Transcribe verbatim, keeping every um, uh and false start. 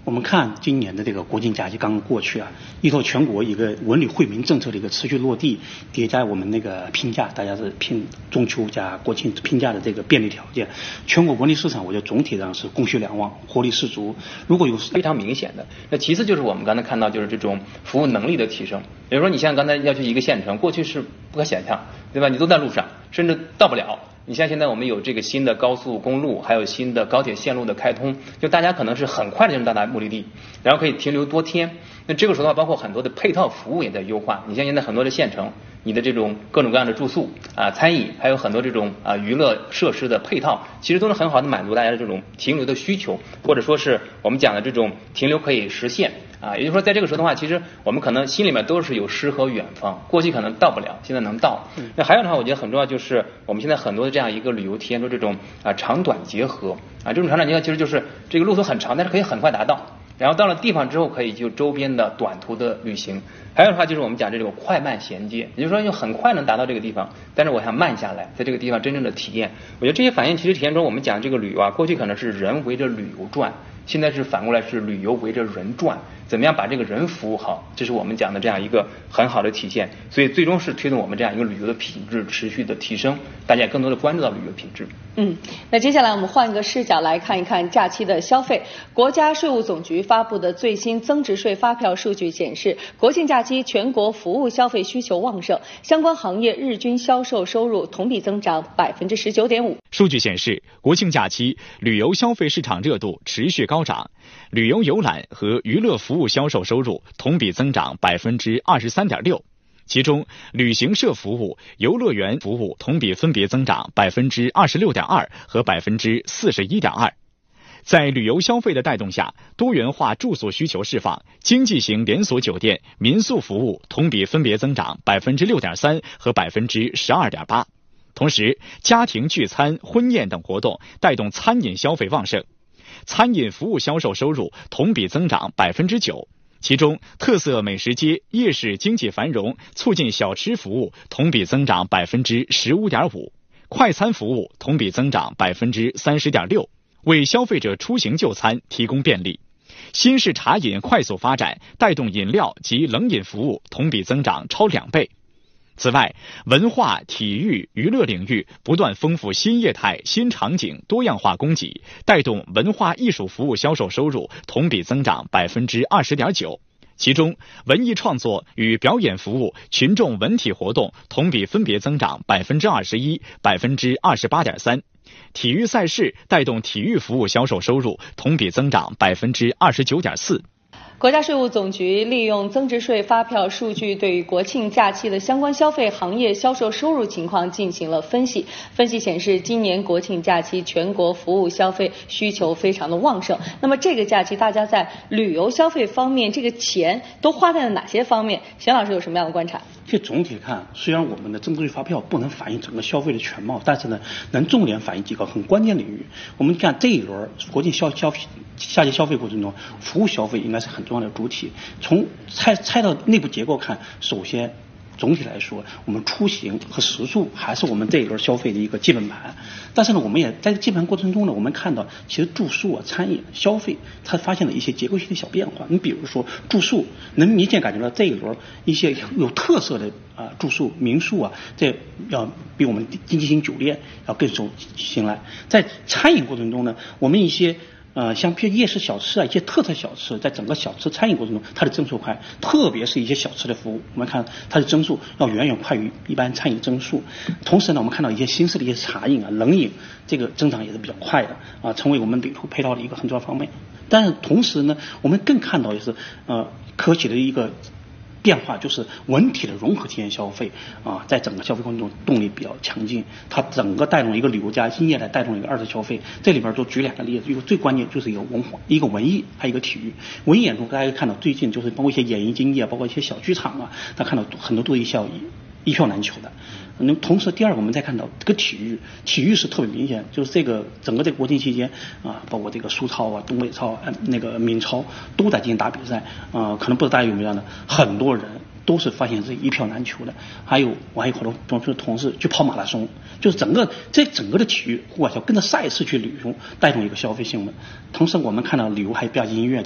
我们看今年的这个国庆假期刚刚过去啊，依托全国一个文旅惠民政策的一个持续落地，叠加我们那个拼假，大家是拼中秋加国庆拼假的这个便利条件，全国文旅市场我觉得总体上是供需两旺，活力十足。如果有非常明显的，那其次就是我们刚才看到就是这种服务能力的提升。比如说你像刚才要去一个县城，过去是不可想象，对吧？你都在路上，甚至到不了。你像现在我们有这个新的高速公路，还有新的高铁线路的开通，就大家可能是很快的就能到达目的地，然后可以停留多天。那这个时候的话，包括很多的配套服务也在优化。你像现在很多的县城，你的这种各种各样的住宿啊、餐饮，还有很多这种啊娱乐设施的配套，其实都能很好的满足大家的这种停留的需求，或者说是我们讲的这种停留可以实现。啊，也就是说，在这个时候的话，其实我们可能心里面都是有诗和远方，过去可能到不了，现在能到。那还有的话，我觉得很重要就是我们现在很多的这样一个旅游体验中这种啊长短结合啊，这种长短结合其实就是这个路途很长，但是可以很快达到。然后到了地方之后，可以就周边的短途的旅行。还有的话就是我们讲这种快慢衔接，也就是说，就很快能达到这个地方，但是我想慢下来，在这个地方真正的体验。我觉得这些反应其实体验中，我们讲这个旅游啊，过去可能是人围着旅游转，现在是反过来是旅游围着人转。怎么样把这个人服务好，这是我们讲的这样一个很好的体现。所以最终是推动我们这样一个旅游的品质持续的提升，大家也更多的关注到旅游品质。 嗯，那接下来我们换一个视角来看一看假期的消费。国家税务总局发布的最新增值税发票数据显示，国庆假期全国服务消费需求旺盛，相关行业日均销售收入同比增长百分之十九点五。 数据显示，国庆假期旅游消费市场热度持续高涨，旅游游览和娱乐服务销售收入同比增长百分之二十三点六。其中，旅行社服务、游乐园服务同比分别增长百分之二十六点二和百分之四十一点二。在旅游消费的带动下，多元化住宿需求释放，经济型连锁酒店、民宿服务同比分别增长百分之六点三和百分之十二点八。同时，家庭聚餐、婚宴等活动带动餐饮消费旺盛，餐饮服务销售收入同比增长百分之九。其中，特色美食街、夜市经济繁荣，促进小吃服务同比增长百分之十五点五，快餐服务同比增长百分之三十点六，为消费者出行就餐提供便利。新式茶饮快速发展，带动饮料及冷饮服务同比增长超两倍。此外，文化、体育、娱乐领域不断丰富新业态、新场景、多样化供给，带动文化艺术服务销售收入同比增长百分之二十点九。其中，文艺创作与表演服务、群众文体活动同比分别增长百分之二十一、百分之二十八点三。体育赛事带动体育服务销售收入同比增长百分之二十九点四。 国家税务总局利用增值税发票数据，对于国庆假期的相关消费行业销售收入情况进行了分析。分析显示，今年国庆假期全国服务消费需求非常的旺盛。那么这个假期大家在旅游消费方面，这个钱都花在了哪些方面？玄老师有什么样的观察？ 其实总体看，虽然我们的增值税发票不能反映整个消费的全貌，但是呢，能重点反映几个很关键领域。我们看这一轮国庆消消费夏季消费过程中，服务消费应该是很重要的主体。从拆拆到内部结构看，首先总体来说，我们出行和食宿还是我们这一轮消费的一个基本盘。但是呢，我们也在基本盘过程中呢，我们看到其实住宿啊、餐饮消费，它发现了一些结构性的小变化。你比如说住宿，能明显感觉到这一轮一些有特色的啊住宿民宿啊，这要比我们经济型酒店要更受青睐。在餐饮过程中呢，我们一些呃，像譬如夜市小吃啊，一些特色小吃，在整个小吃餐饮过程中，它的增速快，特别是一些小吃的服务，我们看它的增速要远远快于一般餐饮增速。同时呢，我们看到一些新式的一些茶饮啊、冷饮，这个增长也是比较快的啊，成为我们旅途配套的一个很重要方面。但是同时呢，我们更看到的是呃，可喜的一个变化，就是文体的融合体验消费啊，在整个消费过程中动力比较强劲，它整个带动一个旅游加新业来带动一个二次消费。这里边就举两个例子，一个最关键就是一个文化，一个文艺，还有一个体育。文艺演出大家看到最近就是包括一些演艺经济啊，包括一些小剧场啊，大家看到很多都一效一票难求的。那同时，第二个我们再看到这个体育，体育是特别明显，就是这个整个这个国庆期间啊，包括这个苏超啊、东北超、呃、那个闽超都在进行打比赛啊、呃，可能不知道大家有没有这样的，很多人都是发现是一票难求的。还有我还有好多同事同事去跑马拉松，就是整个这整个的体育户外要跟着赛事去旅游，带动一个消费性的。同时我们看到旅游还标记音乐。